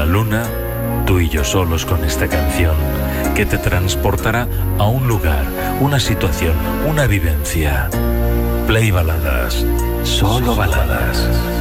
luna, tú y yo solos con esta canción que te transportará a un lugar, una situación, una vivencia. Play Baladas, solo baladas.